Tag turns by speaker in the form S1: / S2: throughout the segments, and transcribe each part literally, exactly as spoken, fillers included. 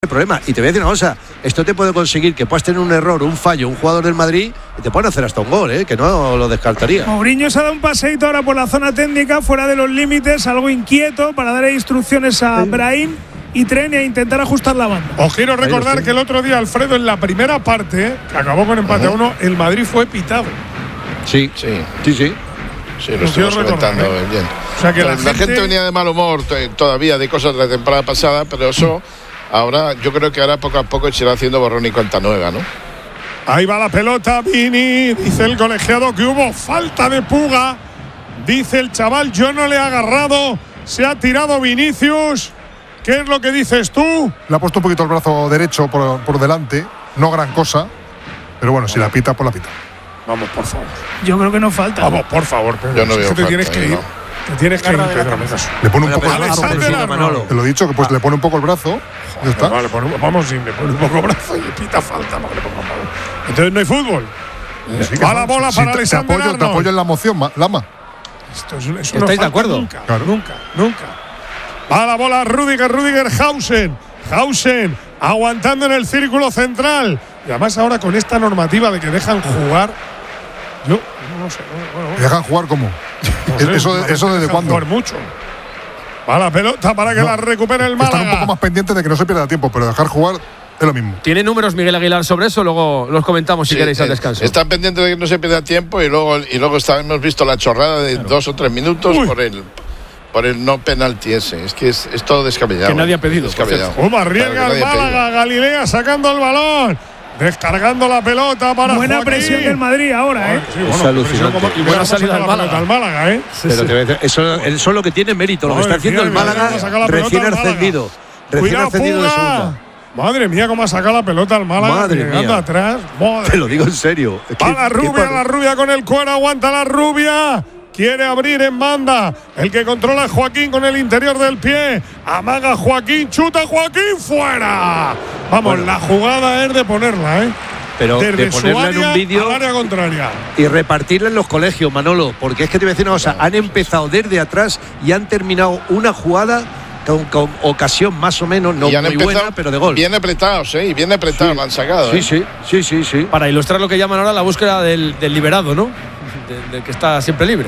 S1: problema. Y te voy a decir una cosa, esto te puede conseguir que puedas tener un error, un fallo, un jugador del Madrid y te pueden hacer hasta un gol, ¿eh? Que no lo descartaría.
S2: Mourinho se ha dado un paseíto ahora por la zona técnica, fuera de los límites, algo inquieto, para dar instrucciones a Brahim y Tren y a intentar ajustar la banda.
S3: Os quiero recordar que el otro día, Alfredo, en la primera parte, que acabó con empate a uno, el Madrid fue pitado.
S1: Sí,
S4: sí,
S1: sí, sí.
S4: Sí, lo estamos comentando ¿eh? bien.
S3: O sea que la,
S4: la gente, gente venía de mal humor todavía de cosas de la temporada pasada, pero eso ahora, yo creo que ahora poco a poco se irá haciendo borrón y cuenta nueva, ¿no?
S3: Ahí va la pelota, Vini. Dice el colegiado que hubo falta de Puga. Dice el chaval, yo no le he agarrado. Se ha tirado Vinicius. ¿Qué es lo que dices tú?
S5: Le ha puesto un poquito el brazo derecho por, por delante. No gran cosa. Pero bueno, si la pita, pues la pita.
S3: Vamos, por favor.
S2: Yo creo que no falta.
S3: Vamos, por favor, Pedro.
S4: Yo no veo
S3: es que te
S4: falta,
S3: tienes que ir.
S4: no.
S3: Te tienes que ir, Pedro.
S5: Le pone un poco
S3: el brazo.
S5: Te lo he dicho, que pues le pone un poco el brazo.
S3: Joder,
S5: ya está.
S3: Vale, pone, vamos, si le pone un poco el brazo y pita falta. Vale, entonces no hay fútbol.
S5: Sí,
S3: va la bola
S5: sí,
S3: para
S5: te,
S3: Alexander
S5: te apoyo, te apoyo en la moción, Lama.
S3: Esto es, eso
S1: ¿Estáis
S3: no
S1: de acuerdo?
S3: Nunca,
S5: claro.
S3: nunca, nunca. Va la bola Rüdiger, Rüdiger, Hausen. Hausen aguantando en el círculo central. Y además ahora con esta normativa de que dejan jugar. Yo no sé. Bueno, bueno.
S5: ¿Dejan jugar cómo?
S3: No sé,
S5: ¿Eso, eso desde cuándo?
S3: Jugar mucho. Va la pelota para que no, la recupere el Málaga.
S5: Están un poco más pendientes de que no se pierda tiempo, pero dejar jugar es lo mismo.
S6: Tiene números Miguel Aguilar sobre eso, luego los comentamos si
S4: sí,
S6: queréis al
S4: eh,
S6: descanso.
S4: Están pendientes de que no se pierda tiempo y luego, y luego está, hemos visto la chorrada de claro. dos o tres minutos Uy. por el por el no penalti ese. Es que es, es todo descabellado.
S6: Que nadie ha pedido.
S4: Descabellado.
S3: Uma arriesga el Málaga, Galilea sacando el balón. Descargando la pelota para
S2: buena
S3: Joaquín.
S2: presión del Madrid ahora, ¿eh?
S3: Sí, bueno,
S1: es alucinante.
S3: como, y buena salida al Málaga. Al Málaga, ¿eh?
S1: Sí, Pero sí. Te, eso, eso es lo que tiene mérito, lo que está haciendo el Málaga recién ascendido. Recién
S3: Cuidado,
S1: ascendido de segunda.
S3: Madre mía, cómo ha sacado la pelota al Málaga.
S1: Madre
S3: llegando
S1: mía.
S3: atrás. Madre
S1: Te lo digo en serio.
S3: Es que, va la rubia, la rubia con el cuero, aguanta la rubia. Quiere abrir en banda. El que controla es Joaquín con el interior del pie. Amaga Joaquín, chuta Joaquín, fuera. Vamos, bueno. La jugada es de ponerla, ¿eh?
S1: Pero
S3: desde
S1: de ponerla en un vídeo
S3: área contraria
S1: y repartirla en los colegios, Manolo, porque es que te voy a decir una cosa, han empezado desde atrás y han terminado una jugada con, con ocasión más o menos, no muy buena, pero de gol.
S4: Bien apretados, ¿eh? Y bien apretados,
S1: sí.
S4: lo han sacado.
S1: Sí,
S4: ¿eh?
S1: sí, sí, sí, sí.
S6: Para ilustrar lo que llaman ahora la búsqueda del, del liberado, ¿no? Del de que está siempre libre.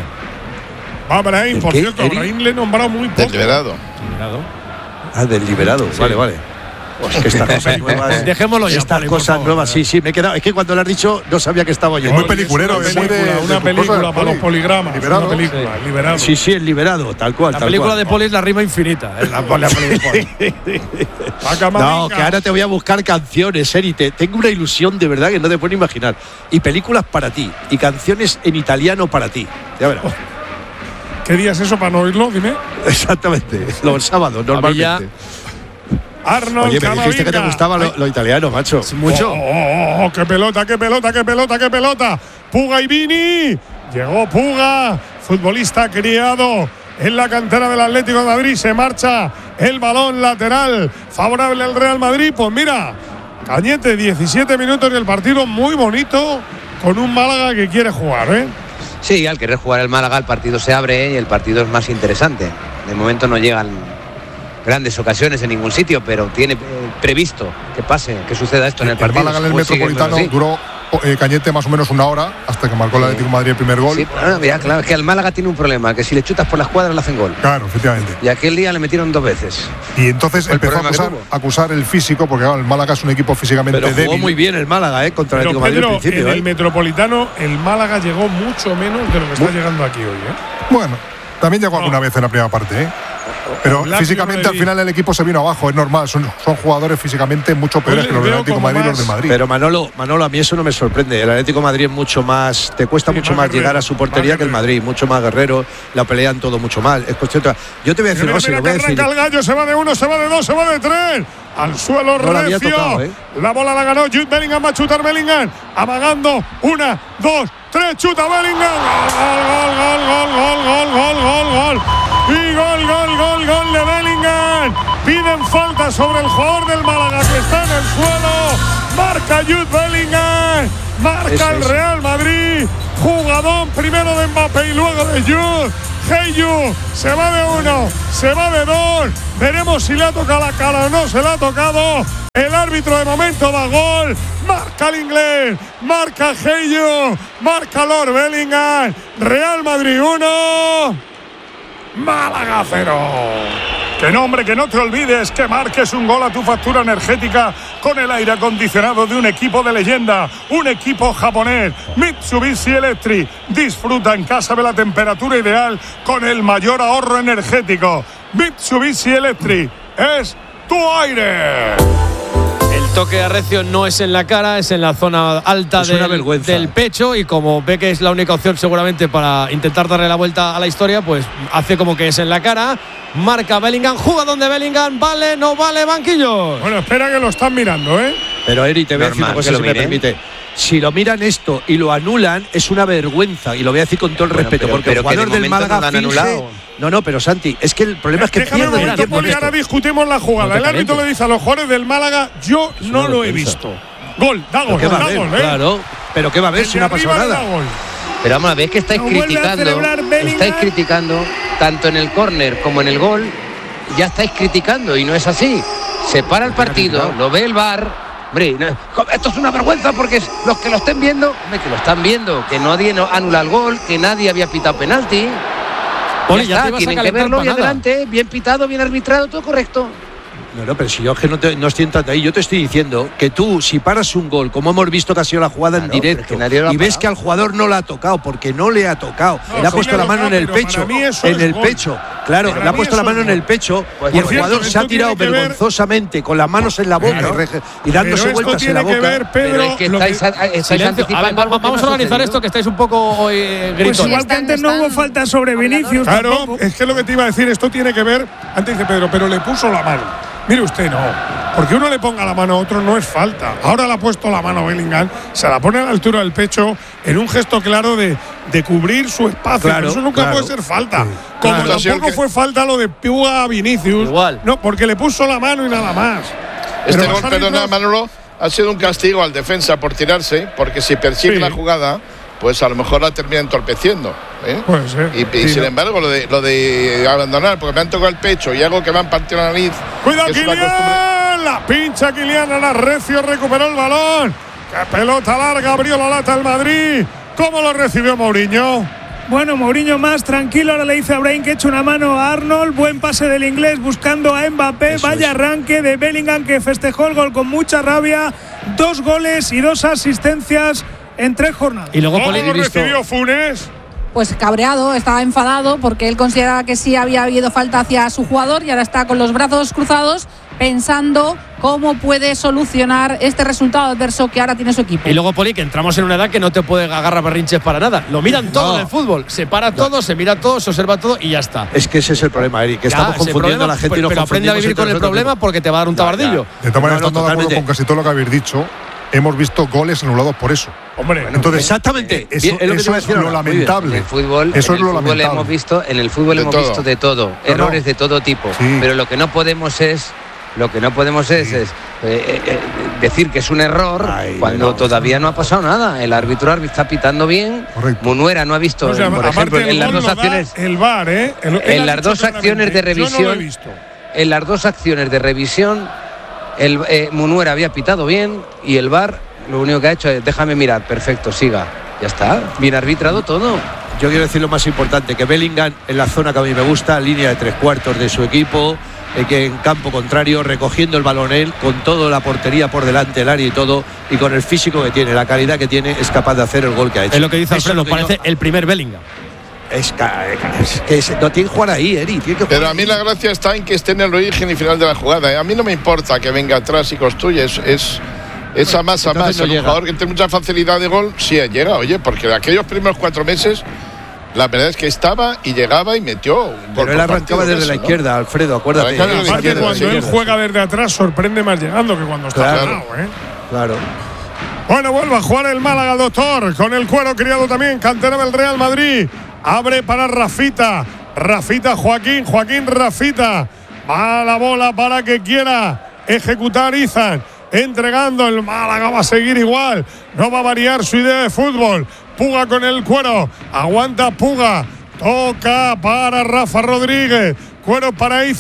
S3: Va, Brahim, por
S1: qué?
S3: cierto, Brahim le he nombrado muy poco.
S4: Del liberado.
S6: liberado.
S1: Ah, del liberado, sí. vale, vale. Pues que estas cosas nuevas.
S6: Dejémoslo ya.
S1: Estas cosas nuevas, sí, sí, me he quedado. Es que cuando lo has dicho, no sabía que estaba yo.
S5: Muy peliculero,
S3: es
S5: muy
S3: de, una
S5: de
S3: película
S5: cosas,
S3: para los poligramas.
S5: Liberado.
S3: Una película,
S6: sí.
S3: liberado.
S1: Sí, sí, el liberado, tal cual.
S6: La
S1: tal
S6: película
S1: cual.
S6: de Poli es la rima infinita. Es la, la
S1: no, que ahora te voy a buscar canciones, Eri. Tengo una ilusión de verdad que no te puedo imaginar. Y películas para ti. Y canciones en italiano para ti. Ya verás. Oh.
S3: ¿Qué día es eso para no oírlo? Dime.
S1: Exactamente. Los sábados, normalmente.
S3: Arnold
S1: Oye, me dijiste que te gustaba lo, lo italiano, macho.
S6: Mucho.
S3: Oh, oh, oh, qué pelota, qué pelota, qué pelota, qué pelota. Puga y Vini. Llegó Puga, futbolista criado en la cantera del Atlético de Madrid. Se marcha el balón lateral favorable al Real Madrid. Pues mira, Cañete, diecisiete minutos y el partido muy bonito con un Málaga que quiere jugar, ¿eh?
S7: Sí, al querer jugar el Málaga el partido se abre y el partido es más interesante. De momento no llegan grandes ocasiones en ningún sitio, pero tiene previsto que pase, que suceda esto en el, el partido.
S5: El Málaga en el Metropolitano duró eh, Cañete más o menos una hora hasta que marcó el Atlético de Madrid el primer gol.
S7: Sí, pero, mira, claro, es que el Málaga tiene un problema, que si le chutas por las cuadras le hacen gol.
S5: Claro, efectivamente.
S7: Y aquel día le metieron dos veces.
S5: Y entonces el empezó a acusar, acusar el físico, porque claro, el Málaga es un equipo físicamente
S1: pero
S5: débil.
S1: Jugó muy bien el Málaga, ¿eh? Contra el Atlético de Madrid al principio.
S3: En
S1: ¿eh?
S3: el Metropolitano el Málaga llegó mucho menos de lo que está llegando aquí hoy, ¿eh?
S5: Bueno, también llegó no. alguna vez en la primera parte, ¿eh? Pero Black físicamente al final el equipo se vino abajo, es normal, son, son jugadores físicamente mucho peores que los del Atlético de Madrid y los de Madrid.
S1: Pero Manolo, Manolo, a mí eso no me sorprende. El Atlético de Madrid es mucho más, te cuesta sí, mucho más, más llegar a su portería que el Madrid, mucho más guerrero, la pelean todo mucho más. Es cuestión de, yo te voy a decir,
S3: mira,
S1: no, si
S3: mira,
S1: lo voy a decir.
S3: El gallo se va de uno, se va de dos, se va de tres. Al suelo
S1: no
S3: recio.
S1: La, tocado, ¿eh?
S3: La bola la ganó Jude Bellingham, va a chutar Bellingham, amagando una, dos, tres, chuta Bellingham. Gol, gol, gol, gol, gol, gol, gol, gol. Y gol, gol, gol, gol de Bellingham. Piden falta sobre el jugador del Málaga que está en el suelo. Marca Jude Bellingham. Marca eso, el Real eso. Madrid. Jugadón primero de Mbappé y luego de Jude. Heyu se va de uno, se va de dos. Veremos si le ha tocado la cara o no se le ha tocado. árbitro de momento da gol. Marca el inglés, marca Gello, marca Lord Bellingham. Real Madrid uno, Málaga cero. Que no, hombre, que no te olvides que marques un gol a tu factura energética con el aire acondicionado de un equipo de leyenda, un equipo japonés, Mitsubishi Electric. Disfruta en casa de la temperatura ideal con el mayor ahorro energético. Mitsubishi Electric es tu aire.
S6: El toque arrecio no es en la cara, es en la zona alta del, del pecho, y como ve que es la única opción seguramente para intentar darle la vuelta a la historia, pues hace como que es en la cara. Marca Bellingham, juega donde Bellingham, vale, no vale, banquillo.
S3: Bueno, espera que lo están mirando, ¿eh?
S1: Pero Eri, te voy a decir una cosa, si me permite. Si lo miran esto y lo anulan, es una vergüenza, y lo voy a decir con todo el bueno, respeto, pero, porque pero el jugador de del Málaga no finge. No, no, pero Santi, es que el problema es que
S3: Déjame
S1: pierde
S3: el tiempo. Y ahora discutimos la jugada. No el árbitro le dice a los jugadores del Málaga, yo es no lo he visto. Gol, da gol, da gol, ¿eh?
S1: Claro, pero ¿qué va a ver si no ha pasado nada?
S7: Pero vamos a ver que estáis no criticando, estáis criticando tanto en el córner como en el gol, ya estáis criticando y no es así. Se para el partido, lo ve el V A R. Hombre, no, esto es una vergüenza porque los que lo estén viendo, hombre, que lo están viendo, que nadie no anula el gol, que nadie había pitado penalti. Bueno, ya, ya está, tienen que verlo y adelante, bien pitado, bien arbitrado, todo correcto.
S1: No, no, pero si yo es que no, te, no estoy entrando ahí, yo te estoy diciendo que tú, si paras un gol, como hemos visto que ha sido la jugada claro, en directo, y ves que al jugador no le ha tocado, porque no le ha tocado, no, le ha puesto la mano en el pecho, en el gol. pecho, claro, para le ha puesto la mano en el pecho, pues y el cierto, jugador se ha tirado vergonzosamente ver, con las manos en la boca pero, y dándose vueltas en la boca.
S3: Ver, Pedro, es que estáis,
S6: que, estáis a ver, vamos a organizar esto, que estáis un poco hoy eh,
S2: gritos. Pues igual que antes no hubo falta sobre Vinicius.
S3: Claro, es que lo que te iba a decir, esto tiene que ver, antes dice Pedro, pero le puso la mano. Mire usted, no. Porque uno le ponga la mano a otro no es falta. Ahora le ha puesto la mano a Bellingham, se la pone a la altura del pecho en un gesto claro de, de cubrir su espacio. Claro, eso nunca claro. puede ser falta. Sí. Como claro, tampoco que... fue falta lo de Puga a Vinicius. Igual. No, porque le puso la mano y nada más.
S4: Este gol, perdona, Manolo, ha sido un castigo al defensa por tirarse, porque si persigue sí. la jugada, pues a lo mejor la termina entorpeciendo. ¿eh?
S3: Puede ser.
S4: Y, y sí, sin no. embargo, lo de, lo de abandonar, porque me han tocado el pecho y algo que me han partido la nariz.
S3: ¡Cuidado, Kylian! La pincha Kylian, Ana Recio recuperó el balón. ¡Qué pelota larga! Abrió la lata el Madrid. ¿Cómo lo recibió Mourinho?
S2: Bueno, Mourinho más tranquilo, ahora le dice a Brahim que eche una mano a Arnold. Buen pase del inglés buscando a Mbappé. Eso Vaya es. arranque de Bellingham, que festejó el gol con mucha rabia. Dos goles y dos asistencias en tres jornadas.
S3: Y luego ¿Cómo lo recibió Funes?
S8: Pues cabreado, estaba enfadado porque él consideraba que sí había habido falta hacia su jugador y ahora está con los brazos cruzados pensando cómo puede solucionar este resultado adverso que ahora tiene su equipo.
S6: Y luego, Poli, que entramos en una edad que no te puede agarrar berrinches para nada. Lo miran todo no. en el fútbol. Se para todo, no. se mira todo, se observa todo y ya está.
S1: Es que ese es el problema, Eric, que ya, estamos confundiendo problema, a la gente
S6: pero,
S1: y nos
S6: pero aprende a vivir con el problema porque te va a dar un tabardillo.
S5: Ya, ya. De todas maneras, no, no, estando de acuerdo con casi todo lo que habéis dicho. Hemos visto goles anulados por eso.
S1: Hombre, bueno, entonces exactamente.
S5: Eso, bien, es lo, eso es lo lamentable.
S7: En el fútbol,
S5: eso
S7: en
S5: es lo
S7: el fútbol
S5: lamentable.
S7: hemos visto, en el fútbol de hemos todo. visto de todo, no, errores no. de todo tipo. Sí. Pero lo que no podemos es, lo que no podemos es, sí. es eh, eh, decir que es un error Ay, cuando no, todavía no ha pasado nada. El árbitro está pitando bien. Correcto. Munuera no ha visto, o sea, por ejemplo, en las dos acciones,
S3: el V A R, ¿eh? El, el
S7: en las dos acciones de revisión,
S3: yo no lo he visto.
S7: En las dos acciones de revisión, el eh, Munuera había pitado bien y el V A R lo único que ha hecho es déjame mirar, perfecto, siga. Ya está, bien arbitrado todo.
S1: Yo quiero decir lo más importante, que Bellingham en la zona que a mí me gusta, línea de tres cuartos de su equipo, eh, que en campo contrario, recogiendo el balón él, con toda la portería por delante, el área y todo, y con el físico que tiene, la calidad que tiene, es capaz de hacer el gol que ha hecho.
S6: Es lo que dice Alfredo, parece yo... el primer Bellingham.
S1: Es que, es que es, no tiene que jugar ahí, Eri. Tiene que jugar
S4: Pero a
S1: ahí.
S4: mí la gracia está en que esté en el origen y final de la jugada. ¿eh? A mí no me importa que venga atrás y construya, es... es esa masa más, no un jugador que tiene mucha facilidad de gol, sí llega, oye, porque de aquellos primeros cuatro meses, la verdad es que estaba y llegaba y metió un gol.
S1: Pero él arrancaba desde eso, la izquierda, ¿no? Alfredo, acuérdate.
S3: Claro, de izquierda, cuando él juega desde atrás sorprende más llegando que cuando está
S1: claro,
S3: ganado, ¿eh?
S1: Claro.
S3: Bueno, vuelve a jugar el Málaga, doctor, con el cuero criado también, cantera del Real Madrid. Abre para Rafita, Rafita Joaquín, Joaquín Rafita. Va la bola para que quiera ejecutar Izan. Entregando, el Málaga va a seguir igual, no va a variar su idea de fútbol. Puga con el cuero, aguanta Puga, toca para Rafa Rodríguez, cuero para Izan,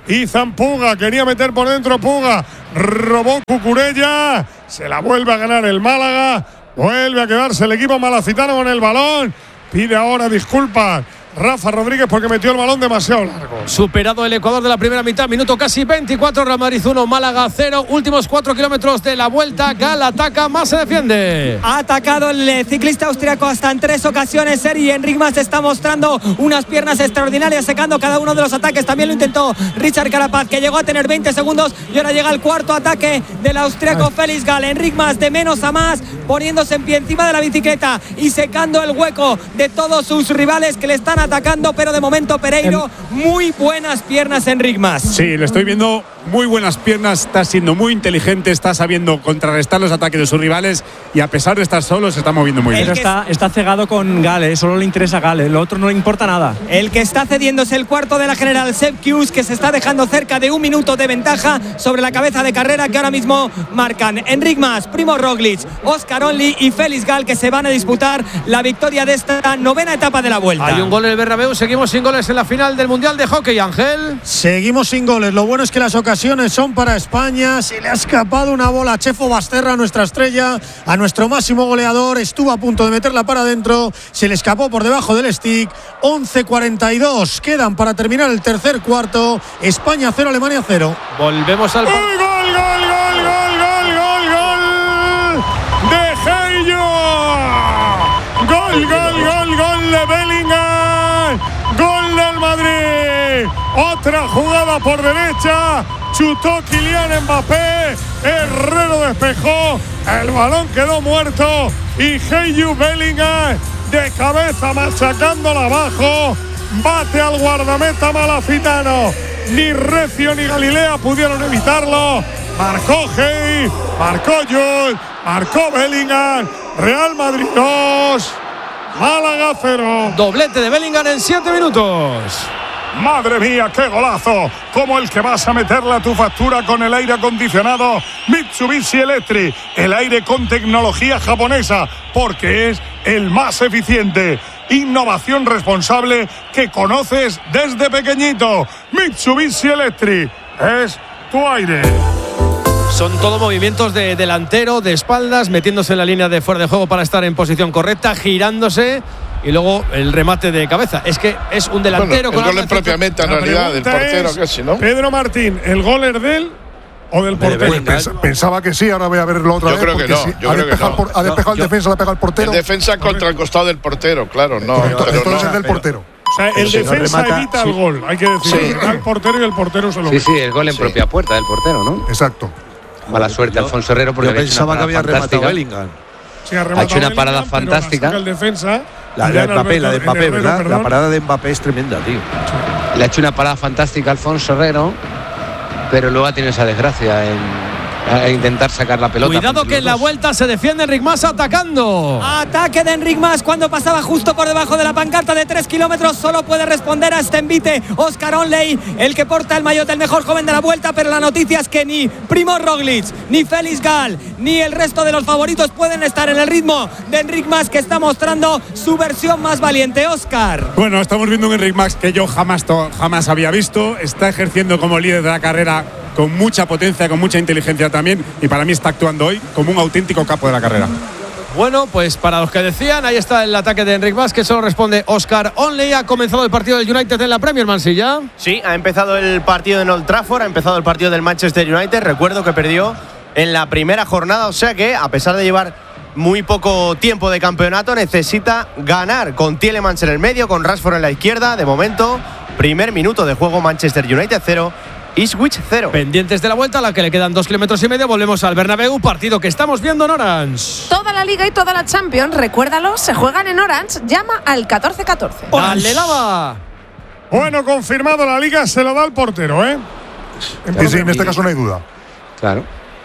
S3: Izan Puga, quería meter por dentro Puga, robó Cucurella, se la vuelve a ganar el Málaga, vuelve a quedarse el equipo malacitano con el balón, pide ahora disculpas Rafa Rodríguez porque metió el balón demasiado largo.
S6: Superado el Ecuador de la primera mitad, minuto casi veinticuatro, Real Madrid uno, Málaga cero, últimos cuatro kilómetros de la vuelta. Gal ataca, más se defiende.
S9: Ha atacado el ciclista austriaco hasta en tres ocasiones. Sergi Enric Mas está mostrando unas piernas extraordinarias, secando cada uno de los ataques. También lo intentó Richard Carapaz, que llegó a tener veinte segundos, y ahora llega el cuarto ataque del austriaco Félix Gal. Enric Mas de menos a más, poniéndose en pie encima de la bicicleta y secando el hueco de todos sus rivales que le están atacando, pero de momento Pereiro, muy buenas piernas Enric Mas.
S10: Sí, le estoy viendo muy buenas piernas, está siendo muy inteligente, está sabiendo contrarrestar los ataques de sus rivales y a pesar de estar solo se está moviendo muy bien.
S9: Pero está, está cegado con Gale, solo le interesa Gale, lo otro no le importa nada. El que está cediendo es el cuarto de la general, Sepp Kuss, que se está dejando cerca de un minuto de ventaja sobre la cabeza de carrera que ahora mismo marcan Enric Mas, Primo Roglic, Oscar Only y Félix Gal, que se van a disputar la victoria de esta novena etapa de la Vuelta.
S6: Hay un gol en el Bernabéu, seguimos sin goles en la final del Mundial de Hockey, Ángel.
S11: Seguimos sin goles, lo bueno es que las ocasiones son para España. Se le ha escapado una bola a Chefo Basterra, nuestra estrella, a nuestro máximo goleador, estuvo a punto de meterla para adentro, se le escapó por debajo del stick. Once cuarenta y dos quedan para terminar el tercer cuarto. España cero, Alemania cero.
S6: Volvemos al...
S3: ¡Gol, gol, gol, gol, gol, gol, gol, gol de Heyo! ¡Gol, gol, gol, gol de Bellingham! ¡Gol del Madrid! Otra jugada por derecha, chutó Kylian Mbappé, Herrero despejó, el balón quedó muerto y Heyu Bellingham de cabeza machacándola abajo, bate al guardameta malacitano. Ni Recio ni Galilea pudieron evitarlo. Marcó Hey, marcó Jules, marcó Bellingham. Real Madrid dos, Málaga cero.
S6: Doblete de Bellingham en siete minutos.
S3: Madre mía, qué golazo, como el que vas a meterle a tu factura con el aire acondicionado Mitsubishi Electric, el aire con tecnología japonesa, porque es el más eficiente. Innovación responsable que conoces desde pequeñito. Mitsubishi Electric es tu aire.
S6: Son todo movimientos de delantero, de espaldas, metiéndose en la línea de fuera de juego para estar en posición correcta, girándose y luego el remate de cabeza. Es que es un delantero
S4: bueno, el
S6: con
S4: gol es propiamente en realidad del portero, casi, ¿no?
S3: Pedro Martín, ¿el gol es de él o del portero?
S5: Pues pens pensaba que sí, ahora voy a verlo otra
S4: yo
S5: vez.
S4: Creo que no,
S5: si
S4: yo
S5: ha
S4: creo
S5: despejado,
S4: que no.
S5: por, ha despejado
S6: no,
S5: el defensa,
S6: yo,
S5: le ha pegado al portero.
S4: El defensa contra el costado del portero, claro, no.
S5: Correcto,
S4: pero
S5: entonces
S4: no,
S5: es del portero.
S3: O sea, el
S6: sí,
S3: defensa
S6: remata,
S3: evita
S6: sí.
S3: el gol, hay que decir.
S4: Sí.
S3: Al portero y el portero se lo
S7: Sí,
S3: ve.
S7: sí, el gol en
S4: Sí.
S7: propia puerta del portero, ¿no?
S5: Exacto.
S7: Mala suerte, Alfonso Herrero, porque
S1: Yo pensaba que había rematado Bellingham.
S3: Sí,
S7: ha hecho una parada
S3: Bellingham, pero
S7: fantástica.
S3: la saca el defensa.
S1: La de Mbappé, la de Mbappé,
S3: Herrero,
S1: ¿verdad?
S3: perdón.
S1: La parada de Mbappé es tremenda, tío.
S7: Le ha hecho una parada fantástica a Alfonso Herrero, pero luego ha tenido esa desgracia en a intentar sacar la pelota.
S6: Cuidado que en la vuelta se defiende Enric Mas atacando.
S9: Ataque de Enric Mas cuando pasaba justo por debajo de la pancarta de tres kilómetros. Solo puede responder a este envite Oscar Onley, el que porta el maillot del mejor joven de la Vuelta, pero la noticia es que ni Primo Roglic, ni Félix Gal, ni el resto de los favoritos pueden estar en el ritmo de Enric Mas, que está mostrando su versión más valiente. Oscar.
S10: Bueno, estamos viendo un Enric Mas que yo jamás, jamás había visto. Está ejerciendo como líder de la carrera con mucha potencia, con mucha inteligencia también, y para mí está actuando hoy como un auténtico capo de la carrera.
S6: Bueno, pues para los que decían, ahí está el ataque de Enric Mas, que solo responde Oscar Onley. Ha comenzado el partido del United en la Premier, Mansilla.
S12: Sí, ha empezado el partido en Old Trafford, ha empezado el partido del Manchester United. Recuerdo que perdió en la primera jornada, o sea que a pesar de llevar muy poco tiempo de campeonato, necesita ganar con Tielemans en el medio, con Rashford en la izquierda. De momento, primer minuto de juego, Manchester United cero, Ipswich cero.
S6: Pendientes de la vuelta, a la que le quedan dos kilómetros y medio, volvemos al Bernabéu, partido que estamos viendo en Orange.
S13: Toda la Liga y toda la Champions, recuérdalo, se juegan en Orange. Llama al catorce catorce.
S6: ¡Dale, Lava!
S3: Bueno, confirmado, la Liga se lo da al portero, ¿eh?
S5: Sí, sí, en este caso no hay duda.
S7: Claro.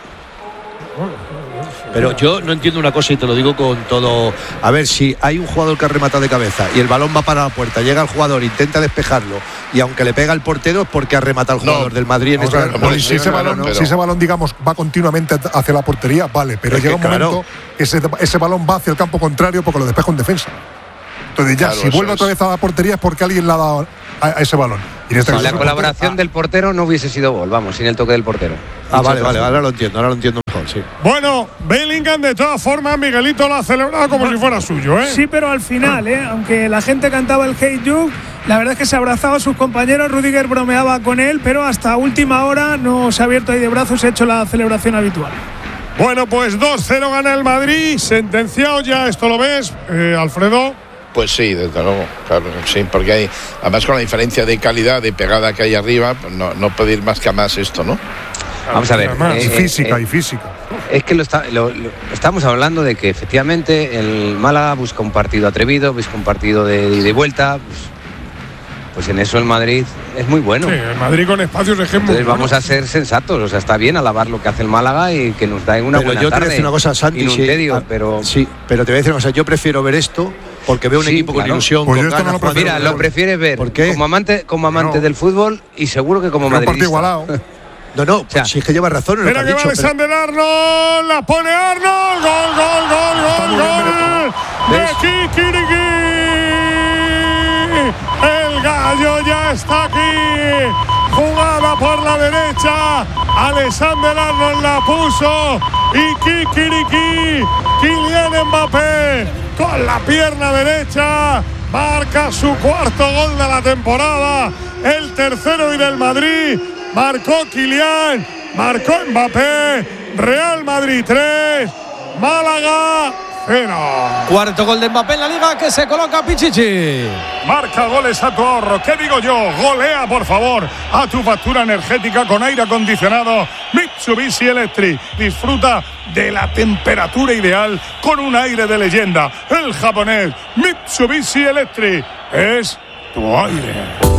S1: Pero yo no entiendo una cosa y te lo digo con todo. A ver, si hay un jugador que ha rematado de cabeza y el balón va para la puerta, llega el jugador, intenta despejarlo y aunque le pega el portero es porque ha rematado el jugador
S4: no,
S1: del Madrid en
S5: o sea,
S1: este
S5: no, si, ese balón,
S4: pero...
S5: si ese balón, digamos, va continuamente hacia la portería, vale, pero
S1: es
S5: llega
S1: que,
S5: un
S1: claro,
S5: momento que ese, ese balón va hacia el campo contrario porque lo despeja un defensa. Entonces ya,
S4: Claro,
S5: si vuelve
S4: es.
S5: otra vez a la portería es porque alguien le ha dado a, a ese balón. Y este
S7: la colaboración ah. del portero no hubiese sido gol, vamos, sin el toque del portero.
S1: Ah, vale, vale, ahora lo entiendo, ahora lo entiendo mejor, sí.
S3: Bueno, Bellingham de todas formas, Miguelito lo ha celebrado como bueno, si fuera suyo, ¿eh?
S2: Sí, pero al final, ¿eh? Aunque la gente cantaba el Hey You, la verdad es que se abrazaba a sus compañeros, Rudiger bromeaba con él, pero hasta última hora no se ha abierto ahí de brazos y ha hecho la celebración habitual.
S3: Bueno, pues dos cero gana el Madrid, sentenciado ya, ¿esto lo ves, eh, Alfredo?
S4: Pues sí, desde luego, claro, sí, porque hay, además con la diferencia de calidad, de pegada que hay arriba, no, no puede ir más que a más esto, ¿no?
S7: Vamos a ver.
S5: Eh, y física, eh, y física.
S7: Es que lo, está, lo, lo estamos hablando de que efectivamente el Málaga busca un partido atrevido, busca un partido de ida y vuelta. Pues, pues en eso el Madrid es muy bueno.
S3: Sí, el Madrid con espacios de ejemplo.
S7: Entonces vamos bueno. a ser sensatos, o sea, está bien alabar lo que hace el Málaga y que nos da una
S1: pero
S7: buena
S1: yo
S7: tarde.
S1: Te voy a decir una cosa, Santi, sí,
S7: tedio, pero
S1: sí, pero te voy a decir una cosa, yo prefiero ver esto porque veo un sí, equipo claro. con ilusión,
S5: pues
S1: con
S5: ganas.
S1: No
S7: lo Mira, lo prefieres ver como amante, como amante no. del fútbol y seguro que como madridista.
S5: Un partido igualado.
S1: No, no, o sea, si es que lleva razón en lo que ha
S3: dicho.
S1: Mira
S3: que va Alexander pero... Arnold, la pone Arnold, gol, gol, gol, gol, gol de Kikiriki. El gallo ya está aquí. Jugada por la derecha. Alexander Arnold la puso. Y Kikiriki. Kylian Mbappé con la pierna derecha. Marca su cuarto gol de la temporada. El tercero y del Madrid. Marcó Kylian. Marcó Mbappé. Real Madrid tres. Málaga cero.
S6: Cuarto gol de Mbappé en la liga que se coloca Pichichi.
S3: Marca goles a tu ahorro. ¿Qué digo yo? Golea, por favor, a tu factura energética con aire acondicionado Mitsubishi Electric. Disfruta de la temperatura ideal con un aire de leyenda. El japonés Mitsubishi Electric es tu aire.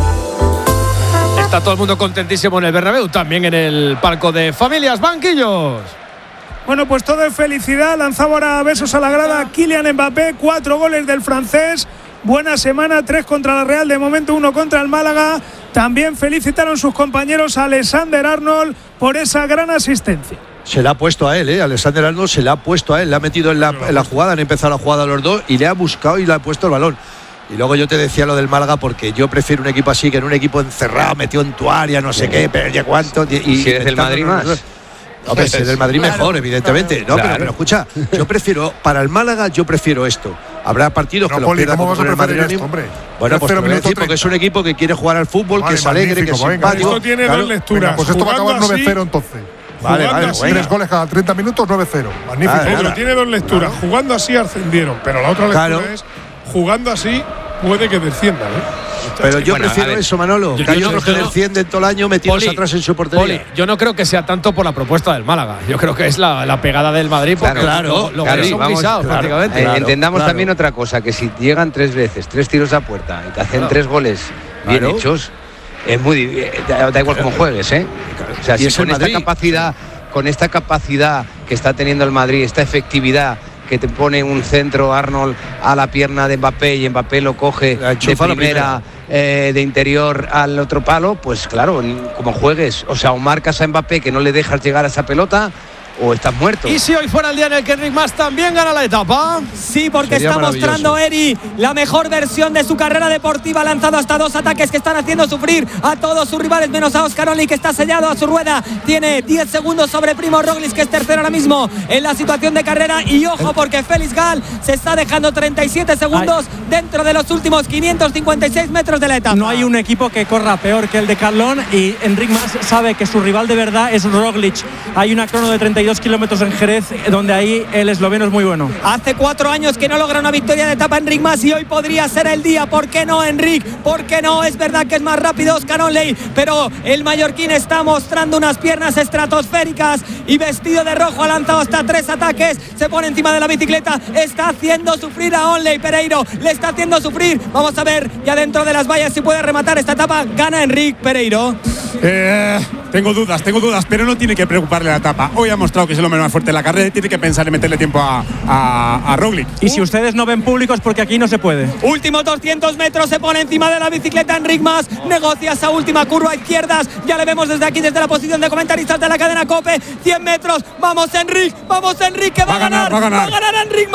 S6: Está todo el mundo contentísimo en el Bernabéu, también en el palco de familias, banquillos.
S2: Bueno, pues todo es felicidad. Lanzaba ahora besos a la grada Kylian Mbappé, cuatro goles del francés. Buena semana, tres contra la Real, de momento uno contra el Málaga. También felicitaron sus compañeros a Alexander Arnold por esa gran asistencia.
S1: Se la ha puesto a él, ¿eh? Alexander Arnold se la ha puesto a él, le ha metido en la, en la jugada, han empezado la jugada los dos y le ha buscado y le ha puesto el balón. Y luego yo te decía lo del Málaga porque yo prefiero un equipo así que en un equipo encerrado, metido en tu área, no sé qué, pero ya cuánto. Y,
S7: y si eres del Madrid más.
S1: Hombre, si eres del Madrid mejor, claro, evidentemente. Claro, no, claro. Pero, pero escucha, yo prefiero, para el Málaga, yo prefiero esto. Habrá partidos
S5: no,
S1: que los pierda como
S5: el
S1: Madrid.
S5: Esto, hombre.
S1: Bueno, pues te voy a decir porque es un equipo que quiere jugar al fútbol, vale, que es alegre, que es simpático.
S3: Esto tiene claro, dos lecturas.
S5: Venga, pues esto va a acabar nueve cero entonces.
S1: Vale, vale,
S5: así, tres goles cada treinta minutos, nueve cero. Magnífico.
S3: Vale, pero tiene dos lecturas. Claro. Jugando así ascendieron, pero la otra lectura claro. es jugando así puede que desciendan, ¿eh?
S1: Pero yo bueno, prefiero eso, Manolo. Yo, que hay yo otros no, que descienden todo el año metidos Poli, atrás en su portería. Poli,
S6: yo no creo que sea tanto por la propuesta del Málaga. Yo creo que es la, la pegada del Madrid. Porque
S1: claro,
S6: lo,
S1: claro,
S6: lo son vamos, pisados,
S7: claro,
S6: prácticamente.
S7: Eh,
S6: claro,
S7: entendamos
S6: claro.
S7: también otra cosa, que si llegan tres veces, tres tiros a puerta y te hacen claro. tres goles bien claro. hechos, es muy da, da igual cómo juegues, ¿eh? O sea, si con esta capacidad, con esta capacidad que está teniendo el Madrid, esta efectividad que te pone un centro Arnold a la pierna de Mbappé y Mbappé lo coge de primera eh, de interior al otro palo, pues claro, como juegues, o sea, o marcas a Mbappé que no le dejas llegar a esa pelota o estás muerto.
S6: Y si hoy fuera el día en el que Enric Mas también gana la etapa.
S9: Sí, porque Sería está mostrando Eri la mejor versión de su carrera deportiva. Ha lanzado hasta dos ataques que están haciendo sufrir a todos sus rivales, menos a Óscar Only, que está sellado a su rueda. Tiene diez segundos sobre Primo Roglic, que es tercero ahora mismo en la situación de carrera. Y ojo, porque Félix Gal se está dejando treinta y siete segundos Ay. dentro de los últimos quinientos cincuenta y seis metros de la etapa.
S14: No hay un equipo que corra peor que el de Carlón, y Enric Mas sabe que su rival de verdad es Roglic. Hay una crono de treinta y dos kilómetros en Jerez, donde ahí el esloveno es muy bueno.
S9: Hace cuatro años que no logra una victoria de etapa Enric Mas, y hoy podría ser el día. ¿Por qué no, Enric? ¿Por qué no? Es verdad que es más rápido Óscar Onley, pero el mallorquín está mostrando unas piernas estratosféricas y vestido de rojo ha lanzado hasta tres ataques, se pone encima de la bicicleta, está haciendo sufrir a Onley. Pereiro le está haciendo sufrir. Vamos a ver ya dentro de las vallas si puede rematar esta etapa. Gana Enric Pereiro.
S10: Eh, tengo dudas, tengo dudas, pero no tiene que preocuparle la etapa. Hoy ha mostrado que es el hombre más fuerte de la carrera y tiene que pensar en meterle tiempo a, a, a Roglic.
S14: Y uh. si ustedes no ven públicos, porque aquí no se puede.
S9: Últimos doscientos metros, se pone encima de la bicicleta Enric Mas, negocia esa última curva a izquierdas. Ya le vemos desde aquí, desde la posición de comentaristas de la cadena COPE. cien metros, vamos Enric, vamos Enric, que va, va a ganar, ganar, va a ganar, va a ganar Enric Mas.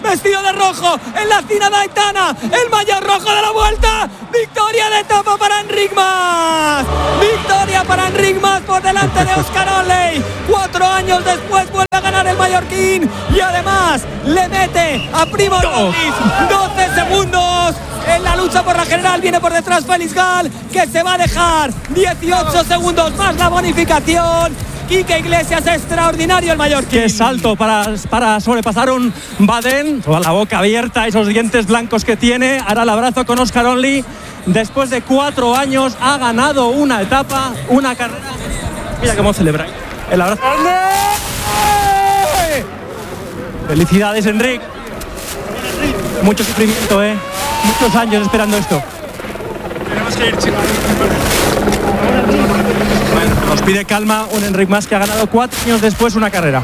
S9: vestido de rojo en la cima de Aitana, el mayor rojo de la vuelta. Victoria de etapa para Enric Mas. Victoria para Enric Mas por delante de Oscar Onley. Cuatro años después vuelve a ganar el mallorquín y además le mete a Primož Roglič doce segundos. En la lucha por la general viene por detrás Félix Gall, que se va a dejar dieciocho segundos más la bonificación. Quique Iglesias, extraordinario el mallorquín.
S14: Qué salto para, para sobrepasar un Baden, toda la boca abierta, esos dientes blancos que tiene. Ahora el abrazo con Oscar Onley. Después de cuatro años ha ganado una etapa, una carrera. Mira cómo celebra el abrazo. Felicidades, Enric. Mucho sufrimiento, ¿eh? Muchos años esperando esto.
S2: Tenemos que ir, chicos.
S14: Bueno, nos pide calma un Enric Mas que ha ganado cuatro años después una carrera.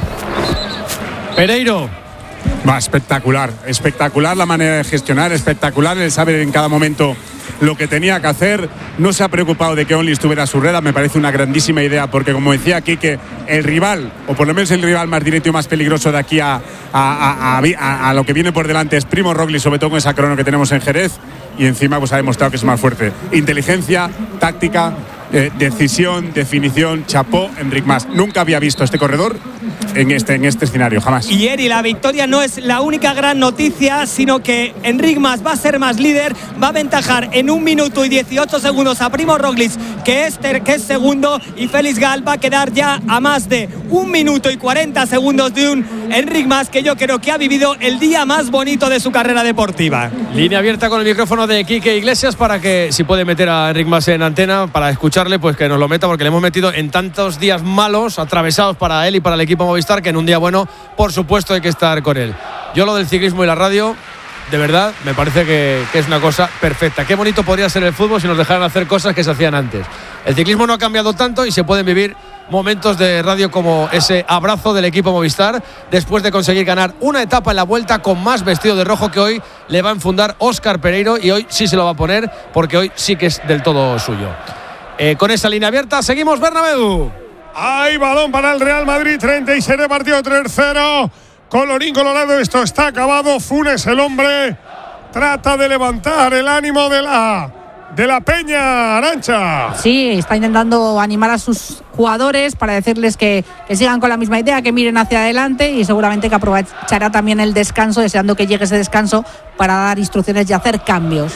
S6: Pereiro.
S10: Va, espectacular, espectacular la manera de gestionar, espectacular el saber en cada momento lo que tenía que hacer. No se ha preocupado de que Onley estuviera a su rueda, me parece una grandísima idea, porque como decía aquí, que el rival, o por lo menos el rival más directo y más peligroso de aquí a, a, a, a, a lo que viene por delante es Primož Roglič, sobre todo con esa crono que tenemos en Jerez, y encima pues ha demostrado que es más fuerte. Inteligencia, táctica, eh, decisión, definición, chapó, Enric Mas. Nunca había visto este corredor en este, en este escenario, jamás.
S9: Y Eri, la victoria no es la única gran noticia, sino que Enric Mas va a ser más líder, va a aventajar en un minuto y dieciocho segundos a Primož Roglič, que es, ter, que es segundo, y Félix Gall va a quedar ya a más de un minuto y cuarenta segundos de un Enric Mas que yo creo que ha vivido el día más bonito de su carrera deportiva.
S6: Línea abierta con el micrófono de Quique Iglesias para que, si puede meter a Enric Mas en antena para escucharle, pues que nos lo meta, porque le hemos metido en tantos días malos, atravesados para él y para el equipo Movistar, que en un día bueno, por supuesto, hay que estar con él. Yo lo del ciclismo y la radio, de verdad, me parece que, que es una cosa perfecta. Qué bonito podría ser el fútbol si nos dejaran hacer cosas que se hacían antes. El ciclismo no ha cambiado tanto y se pueden vivir momentos de radio como ese abrazo del equipo Movistar después de conseguir ganar una etapa en la Vuelta con más vestido de rojo, que hoy le va a enfundar Óscar Pereiro, y hoy sí se lo va a poner porque hoy sí que es del todo suyo. Eh, con esa línea abierta seguimos, Bernabéu.
S3: Hay balón para el Real Madrid, treinta y seis de partido, tres cero. Colorín colorado, esto está acabado. Funes, el hombre, trata de levantar el ánimo de la, de la Peña, Arantxa.
S8: Sí, está intentando animar a sus jugadores para decirles que, que sigan con la misma idea, que miren hacia adelante, y seguramente que aprovechará también el descanso, deseando que llegue ese descanso para dar instrucciones y hacer cambios.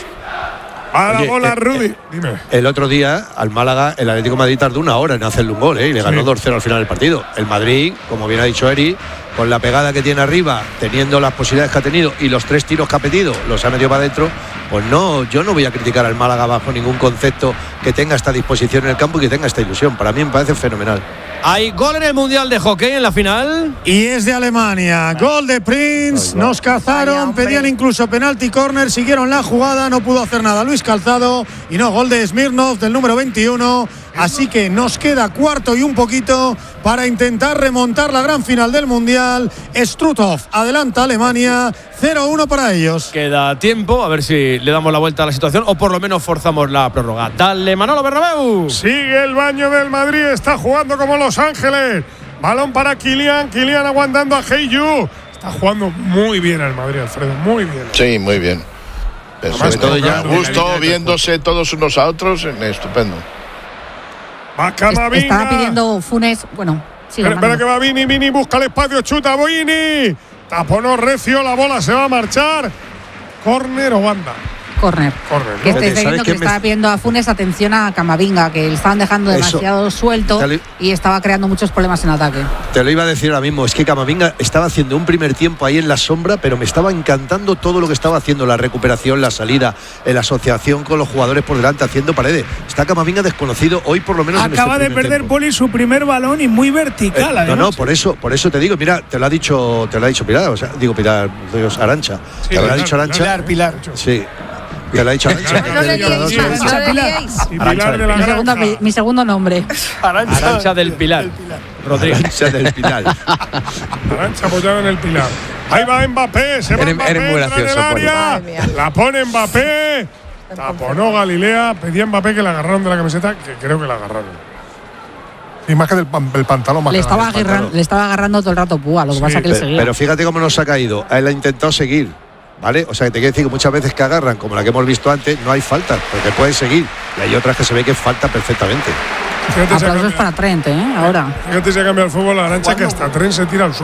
S3: A la
S1: Oye,
S3: bola,
S1: eh,
S3: Rudy.
S1: eh,
S3: Dime.
S1: El otro día al Málaga, el Atlético de Madrid tardó una hora en hacerle un gol, ¿eh? Y le ganó
S3: Sí.
S1: dos cero al final del partido. El Madrid, como bien ha dicho Eri, con la pegada que tiene arriba, teniendo las posibilidades que ha tenido y los tres tiros que ha pedido, los ha metido para adentro. Pues no, yo no voy a criticar al Málaga bajo ningún concepto que tenga esta disposición en el campo y que tenga esta ilusión. Para mí me parece fenomenal.
S6: Hay gol en el Mundial de Hockey en la final.
S11: Y es de Alemania. Gol de Prince. Nos cazaron, pedían incluso penalti córner, siguieron la jugada, no pudo hacer nada Luis Calzado. Y no, gol de Smirnov del número veintiuno. Así que nos queda cuarto y un poquito para intentar remontar la gran final del Mundial. Struthof adelanta a Alemania, cero uno para ellos.
S6: Queda tiempo, a ver si le damos la vuelta a la situación o por lo menos forzamos la prórroga. Dale, Manolo Bernabéu.
S3: Sigue el baño del Madrid, está jugando como Los Ángeles. Balón para Kylian, Kylian aguantando a Heiyu. Está jugando muy bien el Madrid, Alfredo, muy bien.
S4: Sí, muy bien. Pero sobre todo ya gusto, viéndose todos unos a otros, estupendo.
S3: Va Camavinga.
S8: Estaba pidiendo Funes, bueno, sí.
S3: Espera, espera que va Vini, Vini busca el espacio, chuta Vini. Taponó recio, la bola se va a marchar. Córner o banda.
S8: Córner.
S3: Córner,
S8: Que
S3: ¿no?
S8: estáis viendo que le
S1: me-
S8: estaba pidiendo a Funes atención a Camavinga, que le estaban dejando
S1: Eso.
S8: demasiado suelto
S1: Dale.
S8: y estaba creando muchos problemas en ataque.
S1: Te lo iba a decir ahora mismo, es que Camavinga estaba haciendo un primer tiempo ahí en la sombra, pero me estaba encantando todo lo que estaba haciendo, la recuperación, la salida, la asociación con los jugadores por delante, haciendo paredes. Está Camavinga desconocido hoy por lo menos en
S2: Acaba
S1: este
S2: de
S1: primer
S2: perder
S1: tiempo.
S2: Poli su primer balón y muy vertical.
S1: Eh, no,
S2: además.
S1: no, por eso, por eso te digo, mira, te lo ha dicho, te lo ha dicho Pilar, o sea, digo Pilar, digo, Arantxa.
S3: Sí,
S1: te lo ha
S3: Pilar,
S1: dicho Arantxa.
S11: Pilar, Pilar.
S1: Sí. Te lo ha dicho Arantxa.
S13: No le liéis más, no le liéis.
S3: Y Pilar de la
S8: Mi segundo,
S3: Granja.
S8: mi segundo nombre.
S6: Arantxa del Pilar. Rodríguez.
S1: Arantxa del Pilar.
S3: Arantxa apoyado en el Pilar. Ahí va Mbappé, se va
S7: Eres-
S3: Mbappé,
S7: eres muy
S3: entra en
S7: gracioso,
S3: el
S7: Poli.
S3: área,
S13: Madre mía.
S3: la pone Mbappé, taponó Galilea, pedía Mbappé que la agarraron de la camiseta, que creo que la agarraron.
S5: Y más que del el pantalón, más
S8: le,
S5: que
S8: estaba agarrando, le estaba agarrando todo el rato púa, lo que sí, pasa que
S1: pero,
S8: le seguía.
S1: Pero fíjate cómo nos ha caído. Él ha intentado seguir, ¿vale? O sea, que te quiero decir que muchas veces que agarran, como la que hemos visto antes, no hay falta, porque pueden seguir. Y hay otras que se ve que falta perfectamente.
S8: Aplausos para Trent, ¿eh? Ahora.
S3: Fíjate si ha cambiado el fútbol, la Arantxa, que hasta Trent se tira al suelo.